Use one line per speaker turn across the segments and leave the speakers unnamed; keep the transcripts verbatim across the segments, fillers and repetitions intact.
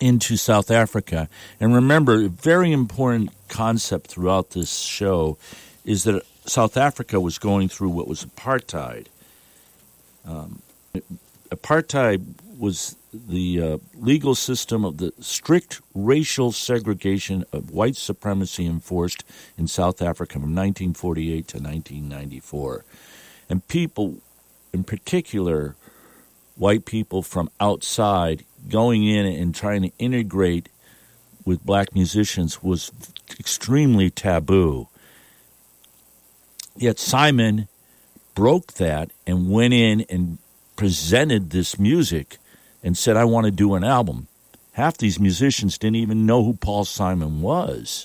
into South Africa. And remember, a very important concept throughout this show is that South Africa was going through what was apartheid. Um, apartheid was the uh, legal system of the strict racial segregation of white supremacy enforced in South Africa from nineteen forty-eight to nineteen ninety-four. And people, in particular, white people from outside, going in and trying to integrate with black musicians was extremely taboo. Yet Simon broke that and went in and presented this music and said, I want to do an album. Half these musicians didn't even know who Paul Simon was.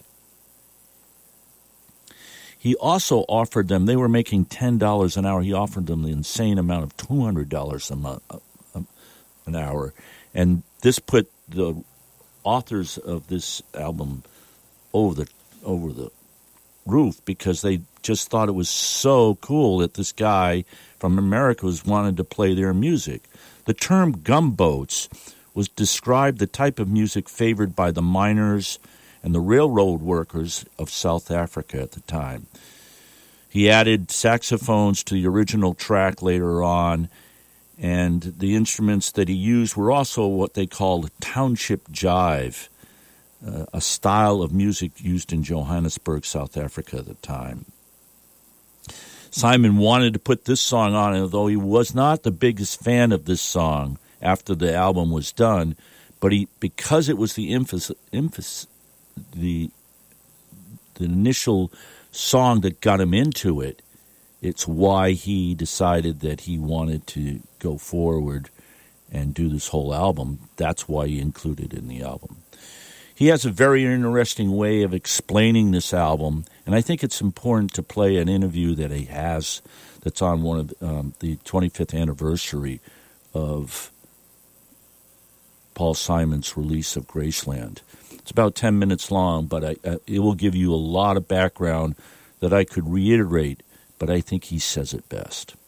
He also offered them, they were making ten dollars an hour, he offered them the insane amount of two hundred dollars a month, an hour. And this put the authors of this album over the over the roof because they just thought it was so cool that this guy from America was wanted to play their music. The term gumboats was described the type of music favored by the miners and the railroad workers of South Africa at the time. He added saxophones to the original track later on, and the instruments that he used were also what they called township jive, uh, a style of music used in Johannesburg, South Africa at the time. Simon wanted to put this song on, although he was not the biggest fan of this song after the album was done, but he because it was the emphasis, emphasis the the initial song that got him into it, it's why he decided that he wanted to go forward and do this whole album. That's why he included it in the album. He has a very interesting way of explaining this album, and I think it's important to play an interview that he has that's on one of um, the twenty-fifth anniversary of Paul Simon's release of Graceland. It's about ten minutes long, but I, uh, it will give you a lot of background that I could reiterate, but I think he says it best.